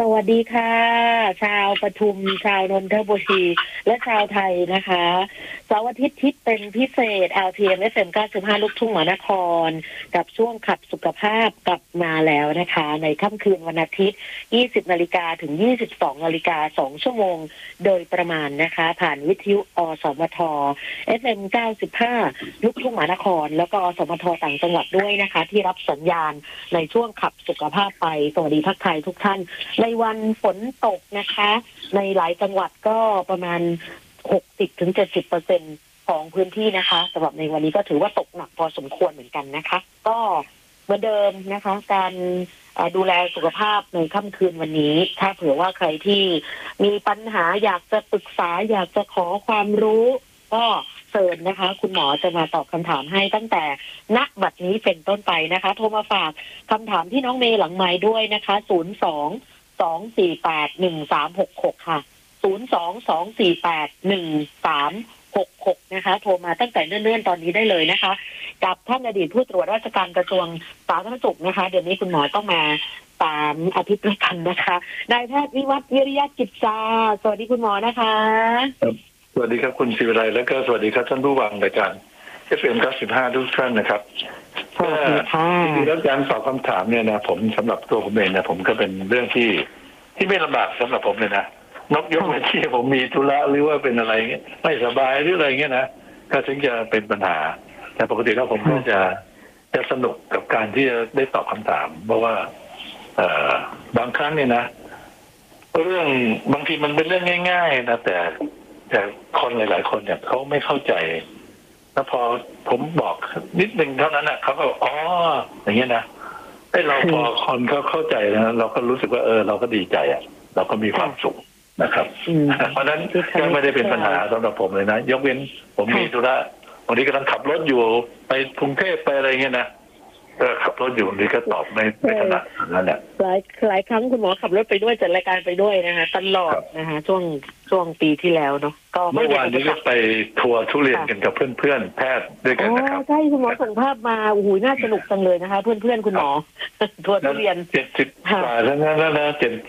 วัสดีค่ะชาวปทุมชาวนนทบุรีและชาวไทยนะคะเสาร์อาทิตย์ที่เป็นพิเศษ LTM FM 95ลูกทุ่งมหานครกับช่วงขับสุขภาพกลับมาแล้วนะคะในค่ำคืนวันอาทิตย์20 นาฬิกาถึง 22 นาฬิกา2 ชั่วโมงโดยประมาณนะคะผ่านวิทยุอสมท FM 95ลูกทุ่งมหานครแล้วก็อสมทต่างจังหวัดด้วยนะคะที่รับสัญญาณในช่วงขับสุขภาพไปสวัสดีทักทายทุกท่านในวันฝนตกนะคะในหลายจังหวัดก็ประมาณ 60-70% ของพื้นที่นะคะสำหรับในวันนี้ก็ถือว่าตกหนักพอสมควรเหมือนกันนะคะก็เหมือนเดิมนะคะการดูแลสุขภาพในค่ำคืนวันนี้ถ้าเผื่อว่าใครที่มีปัญหาอยากจะปรึกษาอยากจะขอความรู้ก็เชิญนะคะคุณหมอจะมาตอบคำถามให้ตั้งแต่ณบัดนี้เป็นต้นไปนะคะโทรมาฝากคำถามที่น้องเมย์หลังไมค์ด้วยนะคะ02-248-1366ค่ะ02-248-1366นะคะโทรมาตั้งแต่เนิ่นๆตอนนี้ได้เลยนะคะกับท่านอดีตผู้ตรวจราชการกระทรวงสาธารณสุขนะคะเดี๋ยวนี้คุณหมอต้องมา3 อาทิตย์ด้วยกันนะคะนายแพทย์วิวัฒน์วิริยะกิจจาสวัสดีคุณหมอนะคะสวัสดีครับคุณศิวิไลและก็สวัสดีครับท่านผู้ฟังรายการ FM 95ทุกท่านนะครับสวัสดีค่ะจริงๆแล้วการตอบคำถามเนี่ยนะผมสำหรับตัวผมเองนะผมก็เป็นเรื่องที่ไม่ลำบากสำหรับผมเลยนะยกเว้นที่ผมมีธุระหรือว่าเป็นอะไรเงี้ยไม่สบายหรืออะไรเงี้ยนะก็ถึงจะเป็นปัญหาแต่ปกติแล้วผมก็จะสนุกกับการที่จะได้ตอบคำถามเพราะว่าบางครั้งเนี่ยนะเรื่องบางทีมันเป็นเรื่องง่ายๆนะแต่คนหลายๆคนเนี่ยเขาไม่เข้าใจแล้วพอผมบอกนิดนึงเท่านั้นนะเขาก็อ๋ออย่างเงี้ยนะเราพอคนเขาเข้าใจนะเราก็รู้สึกว่าเราก็ดีใจอ่ะเราก็มีความสุขนะครับเพราะนั้นก็ไม่ได้เป็นปัญหาสำหรับผมเลยนะยกเว้นผมมีธุระวันนี้กำลังขับรถอยู่ไปกรุงเทพไปอะไรเงี้ยนะขับรถอยู่นี่ก็ตอบไม่ถนัดนั่นแหละหลายครั้งคุณหมอขับรถไปด้วยจัดรายการไปด้วยนะคะตลอดนะคะช่วงปีที่แล้วเนาะก็เมื่อวานนี้ก็ไปทัวร์ทุเรียนกันกับเพื่อนๆแพทย์ด้วยกันนะครับใช่คุณหมอส่งภาพมาโอ้โหน่าสนุกจังเลยนะคะเพื่อนๆคุณหมอทัวร์ทุเรียน 70 กว่าแล้วนะ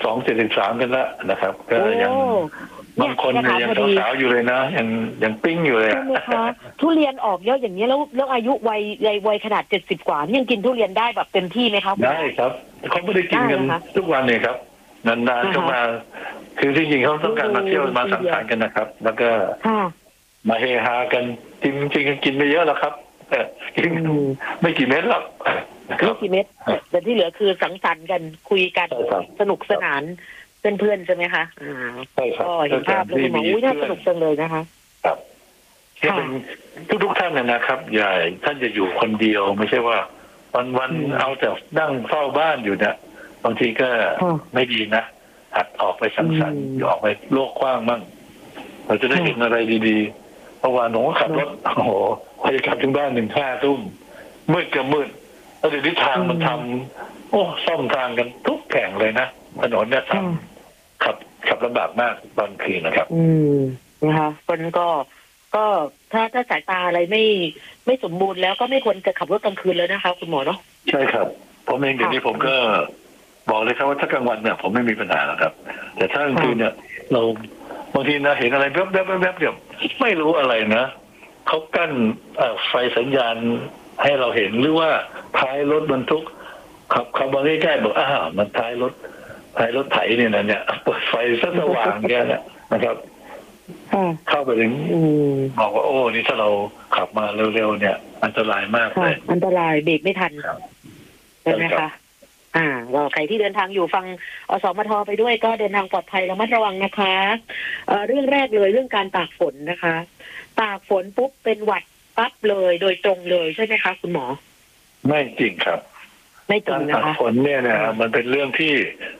72-73กันแล้วนะครับก็ยังบางคนยังสาวๆอยู่เลยนะยังปิ้งอยู่เลยใช่ไหมคะทุเรียนออกเยอะอย่างนี้แล้วอายุวัยขนาด70 กว่ายังกินทุเรียนได้แบบเต็มที่ไหมครับได้ครับเขาไม่ได้กินกันทุกวันเลยครับนานๆก็มาคือจริงๆเขาต้องการมาเที่ยวมาสังสรรค์กันนะครับแล้วก็มาเฮฮากันจริงๆกินไม่เยอะหรอกครับกินไม่กี่เม็ดหรอกไม่กี่เม็ดแต่ที่เหลือคือสังสรรค์กันคุยกันสนุกสนานเพื่อนๆใช่ไหมคะใช่ครับก็เห็นภาพแล้วคุณหมอน่าสนุกจังเลยนะคะครับทุกท่านนะครับอย่าท่านจะอยู่คนเดียวไม่ใช่ว่าวันเอาแต่นั่งเฝ้าบ้านอยู่เนี่ยบางทีก็ไม่ดีนะหัดออกไปสังสรรค์ออกไปโลกกว้างบ้างเราจะได้เห็นอะไรดีๆเมื่อวานผมก็ขับรถโอ้โหไปกลับถึงบ้าน5 ทุ่มมืดก็มืดแล้วเดี๋ยวนี้ทางมันทำซ่อมทางกันทุกแห่งเลยนะถนนเนี่ยขับลำบากมากตอนคืนนะครับนะคะคนก็ถ้าสายตาอะไรไม่สมบูรณ์แล้วก็ไม่ควรจะขับรถกลางคืนเลยนะคะคุณหมอเนาะใช่ครับผมเองเดี๋ยวนี้ผมก็บอกเลยครับว่าถ้ากลางวันเนี่ยผมไม่มีปัญหาหรอกครับแต่ถ้ากลางคืนเนี่ยเราบางทีนะเห็นอะไรแวบเดี๋ยวไม่รู้อะไรนะเขากั้นไฟสัญญาณให้เราเห็นหรือว่าท้ายรถบรรทุกขับมาใกล้ๆบอกมันท้ายรถไถเนี่ยนะเนี่ยเปิดไฟสว่างแกเนี่ยนะครับเข้าไปถึงบอกว่านี่ถ้าเราขับมาเร็วๆเนี่ยอันตรายมากเลยอันตรายเบรกไม่ทันใช่ไหมคะก็ใครที่เดินทางอยู่ฟังอสมทไปด้วยก็เดินทางปลอดภัยระมัดระวังนะคะเรื่องแรกเลยเรื่องการตากฝนนะคะตากฝนปุ๊บเป็นหวัดปั๊บเลยโดยตรงเลยใช่ไหมคะคุณหมอไม่จริงครับไม่จริงนะคะการตากฝนเนี่ยนะมันเป็นเรื่องที่